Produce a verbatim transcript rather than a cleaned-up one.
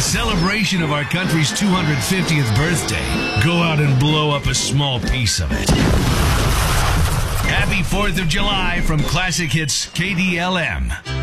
celebration of our country's two hundred fiftieth birthday, go out and blow up a small piece of it. Happy fourth of July from Classic Hits K D L M.